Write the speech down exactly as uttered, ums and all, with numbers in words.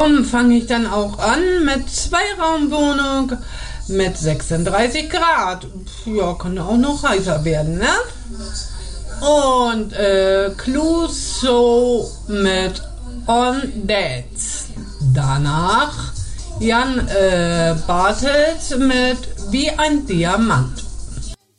Fange ich dann auch an mit Zweiraumwohnung mit sechsunddreißig Grad. Ja, kann auch noch heißer werden, ne? Und äh, Clouseau mit On Dates. Danach Jan äh, Bartels mit Wie ein Diamant.